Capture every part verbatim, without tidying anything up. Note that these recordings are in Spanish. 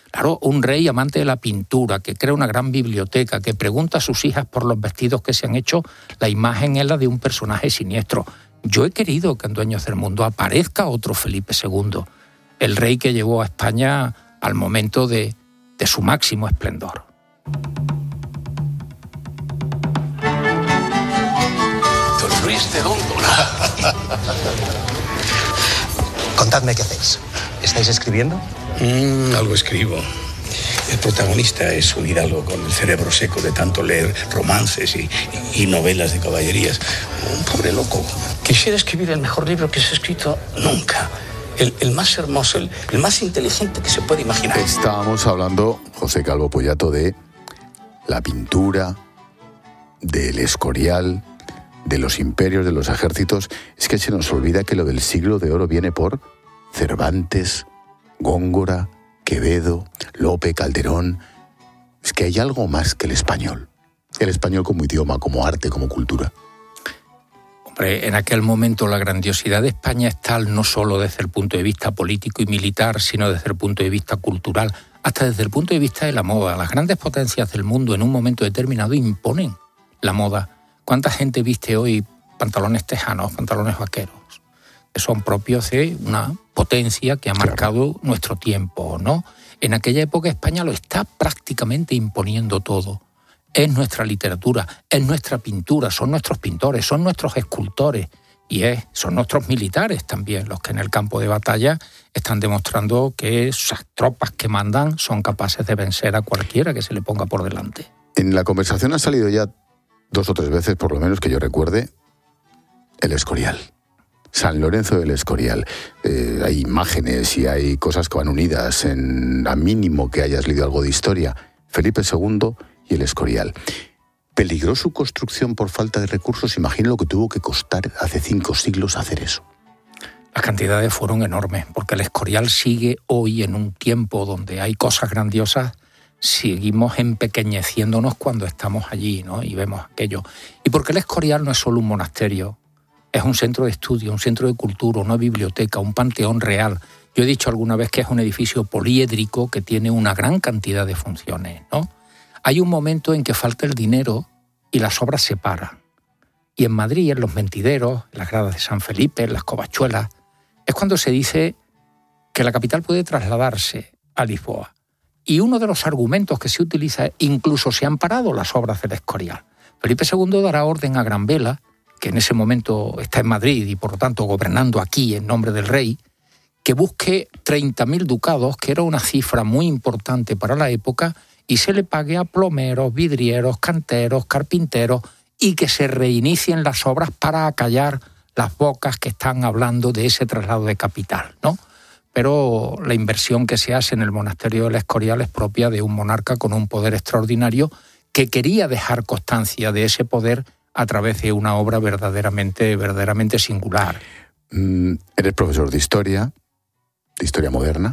Claro, un rey amante de la pintura, que crea una gran biblioteca, que pregunta a sus hijas por los vestidos que se han hecho, la imagen es la de un personaje siniestro. Yo he querido que en Dueños del Mundo aparezca otro Felipe segundo, el rey que llevó a España al momento de, de su máximo esplendor. Don Luis de Góngora. Contadme qué hacéis. ¿Estáis escribiendo? Mm, algo escribo. El protagonista es un hidalgo con el cerebro seco de tanto leer romances y, y novelas de caballerías. Un pobre loco. Quisiera escribir el mejor libro que se ha escrito nunca. El, el más hermoso, el, el más inteligente que se puede imaginar. Estábamos hablando, José Calvo Pollato, de la pintura, del Escorial, de los imperios, de los ejércitos. Es que se nos olvida que lo del siglo de oro viene por Cervantes, Góngora, Quevedo, Lope, Calderón. Es que hay algo más que el español. El español como idioma, como arte, como cultura. Hombre, en aquel momento la grandiosidad de España es tal no solo desde el punto de vista político y militar, sino desde el punto de vista cultural, hasta desde el punto de vista de la moda. Las grandes potencias del mundo en un momento determinado imponen la moda. ¿Cuánta gente viste hoy pantalones tejanos, pantalones vaqueros? Que son propios de una potencia que ha marcado claro. nuestro tiempo, ¿no? En aquella época España lo está prácticamente imponiendo todo. Es nuestra literatura, es nuestra pintura, son nuestros pintores, son nuestros escultores y es, son nuestros militares también los que en el campo de batalla están demostrando que esas tropas que mandan son capaces de vencer a cualquiera que se le ponga por delante. En la conversación ha salido ya dos o tres veces, por lo menos que yo recuerde, el Escorial. San Lorenzo del Escorial. Eh, hay imágenes y hay cosas que van unidas, en, a mínimo que hayas leído algo de historia. Felipe segundo y el Escorial. ¿Peligró su construcción por falta de recursos? Imagino lo que tuvo que costar hace cinco siglos hacer eso. Las cantidades fueron enormes, porque el Escorial sigue hoy en un tiempo donde hay cosas grandiosas, seguimos empequeñeciéndonos cuando estamos allí, ¿no? Y vemos aquello. Y porque el Escorial no es solo un monasterio, es un centro de estudio, un centro de cultura, una biblioteca, un panteón real. Yo he dicho alguna vez que es un edificio poliédrico que tiene una gran cantidad de funciones, ¿no? Hay un momento en que falta el dinero y las obras se paran. Y en Madrid, en los Mentideros, en las gradas de San Felipe, en las Covachuelas, es cuando se dice que la capital puede trasladarse a Lisboa. Y uno de los argumentos que se utiliza es incluso se han parado las obras del Escorial. Felipe segundo dará orden a Gran Vela, que en ese momento está en Madrid y por lo tanto gobernando aquí en nombre del rey, que busque treinta mil ducados, que era una cifra muy importante para la época, y se le pague a plomeros, vidrieros, canteros, carpinteros, y que se reinicien las obras para acallar las bocas que están hablando de ese traslado de capital, ¿no? Pero la inversión que se hace en el monasterio del Escorial es propia de un monarca con un poder extraordinario que quería dejar constancia de ese poder a través de una obra verdaderamente, verdaderamente singular. Mm, eres profesor de historia, de historia moderna.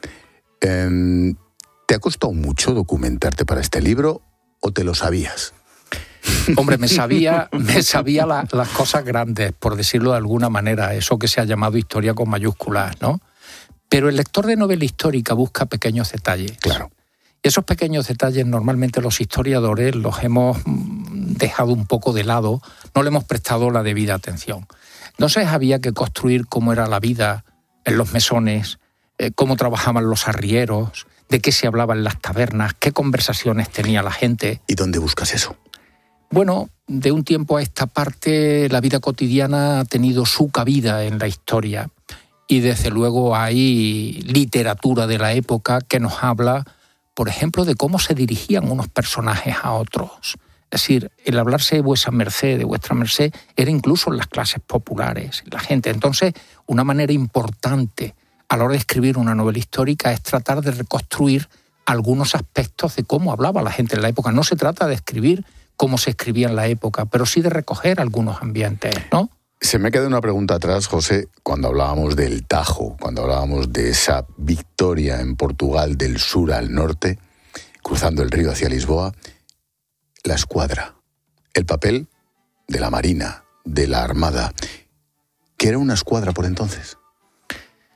Eh, ¿Te ha costado mucho documentarte para este libro o te lo sabías? Hombre, me sabía, me sabía la, las cosas grandes, por decirlo de alguna manera, eso que se ha llamado historia con mayúsculas, ¿no? Pero el lector de novela histórica busca pequeños detalles. Claro. Y esos pequeños detalles normalmente los historiadores los hemos dejado un poco de lado, no le hemos prestado la debida atención. Entonces había que construir cómo era la vida en los mesones, eh, cómo trabajaban los arrieros, de qué se hablaba en las tabernas, qué conversaciones tenía la gente. ¿Y dónde buscas eso? Bueno, de un tiempo a esta parte la vida cotidiana ha tenido su cabida en la historia y desde luego hay literatura de la época que nos habla, por ejemplo, de cómo se dirigían unos personajes a otros. Es decir, el hablarse de vuesa merced, de vuestra merced, era incluso en las clases populares, la gente. Entonces, una manera importante a la hora de escribir una novela histórica es tratar de reconstruir algunos aspectos de cómo hablaba la gente en la época. No se trata de escribir cómo se escribía en la época, pero sí de recoger algunos ambientes, ¿no? Se me queda una pregunta atrás, José, cuando hablábamos del Tajo, cuando hablábamos de esa victoria en Portugal del sur al norte, cruzando el río hacia Lisboa, la escuadra, el papel de la Marina, de la Armada. ¿Qué era una escuadra por entonces?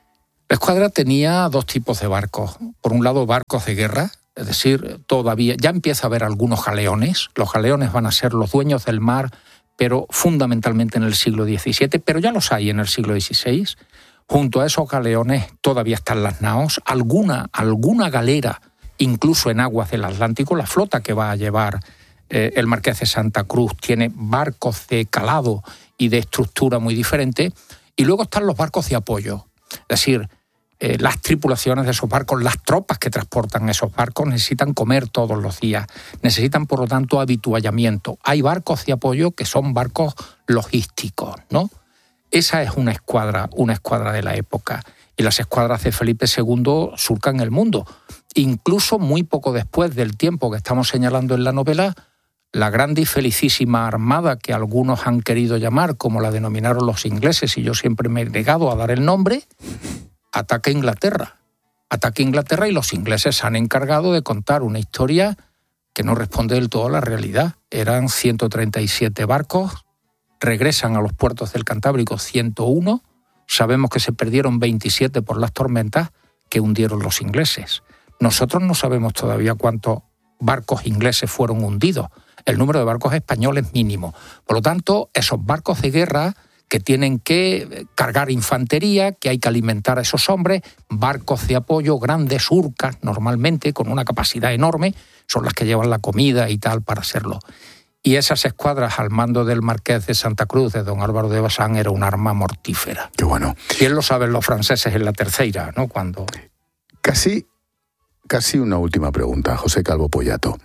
La escuadra tenía dos tipos de barcos. Por un lado, barcos de guerra, es decir, todavía ya empieza a haber algunos galeones. Los galeones van a ser los dueños del mar, pero fundamentalmente en el siglo diecisiete, pero ya los hay en el siglo dieciséis. Junto a esos galeones todavía están las naos, alguna, alguna galera, incluso en aguas del Atlántico. La flota que va a llevar eh, el Marqués de Santa Cruz tiene barcos de calado y de estructura muy diferente. Y luego están los barcos de apoyo, es decir, eh, las tripulaciones de esos barcos, las tropas que transportan esos barcos necesitan comer todos los días, necesitan por lo tanto habituallamiento. Hay barcos de apoyo que son barcos logísticos, ¿no? Esa es una escuadra, una escuadra de la época. Y las escuadras de Felipe segundo surcan el mundo. Incluso muy poco después del tiempo que estamos señalando en la novela, la grande y felicísima armada que algunos han querido llamar, como la denominaron los ingleses, y yo siempre me he negado a dar el nombre, ataca Inglaterra. Ataca Inglaterra y los ingleses se han encargado de contar una historia que no responde del todo a la realidad. Eran ciento treinta y siete barcos, regresan a los puertos del Cantábrico ciento uno, sabemos que se perdieron veintisiete por las tormentas que hundieron los ingleses. Nosotros no sabemos todavía cuántos barcos ingleses fueron hundidos. El número de barcos españoles es mínimo. Por lo tanto, esos barcos de guerra que tienen que cargar infantería, que hay que alimentar a esos hombres, barcos de apoyo, grandes urcas, normalmente, con una capacidad enorme, son las que llevan la comida y tal para hacerlo. Y esas escuadras al mando del Marqués de Santa Cruz, de don Álvaro de Bazán, era un arma mortífera. Qué bueno. Y él lo saben los franceses en la tercera, ¿no? Cuando... Casi, casi una última pregunta, José Calvo Pollato.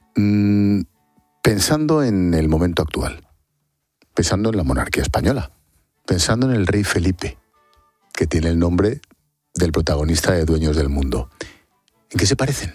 Mm, pensando en el momento actual, pensando en la monarquía española, pensando en el rey Felipe, que tiene el nombre del protagonista de Dueños del Mundo, ¿en qué se parecen?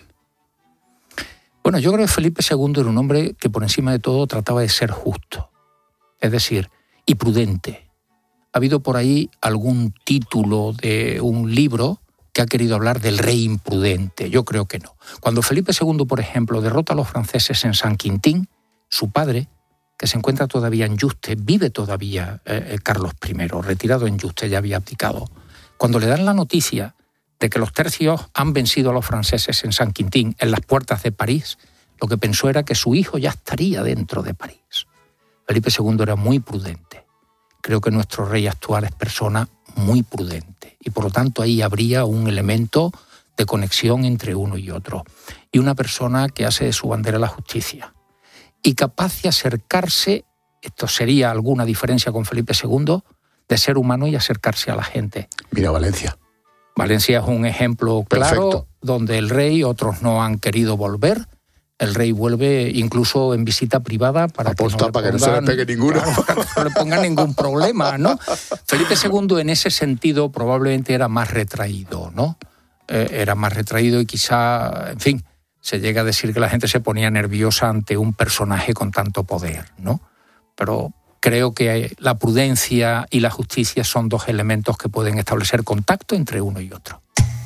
Bueno, yo creo que Felipe segundo era un hombre que por encima de todo trataba de ser justo, es decir, y prudente. Ha habido por ahí algún título de un libro que ha querido hablar del rey imprudente. Yo creo que no. Cuando Felipe segundo, por ejemplo, derrota a los franceses en San Quintín, su padre, que se encuentra todavía en Yuste, vive todavía eh, Carlos primero, retirado en Yuste, ya había abdicado. Cuando le dan la noticia de que los tercios han vencido a los franceses en San Quintín, en las puertas de París, lo que pensó era que su hijo ya estaría dentro de París. Felipe segundo era muy prudente. Creo que nuestro rey actual es persona muy prudente y por lo tanto ahí habría un elemento de conexión entre uno y otro. Y una persona que hace de su bandera la justicia y capaz de acercarse, esto sería alguna diferencia con Felipe segundo, de ser humano y acercarse a la gente. Mira Valencia. Valencia es un ejemplo claro. Perfecto. Donde el rey, otros no han querido volver. El rey vuelve incluso en visita privada para, Aposta, que, no para pongan, que no se le pegue ninguno. Claro, para que no le ponga ningún problema, ¿no? Felipe segundo en ese sentido probablemente era más retraído, ¿no? Eh, era más retraído y quizá, en fin, se llega a decir que la gente se ponía nerviosa ante un personaje con tanto poder, ¿no? Pero creo que la prudencia y la justicia son dos elementos que pueden establecer contacto entre uno y otro.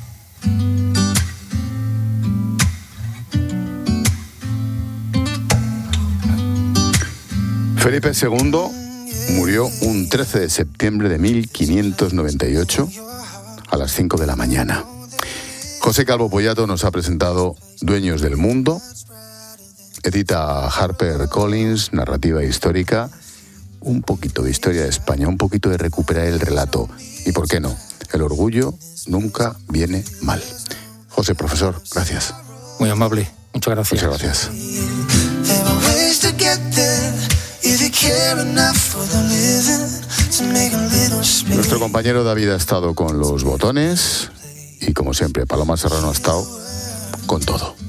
Felipe segundo murió un trece de septiembre de mil quinientos noventa y ocho a las cinco de la mañana. José Calvo Pollato nos ha presentado Dueños del Mundo, edita HarperCollins, narrativa histórica, un poquito de historia de España, un poquito de recuperar el relato. Y por qué no, el orgullo nunca viene mal. José, profesor, gracias. Muy amable, muchas gracias. Muchas gracias. Nuestro compañero David ha estado con los botones y como siempre Paloma Serrano ha estado con todo.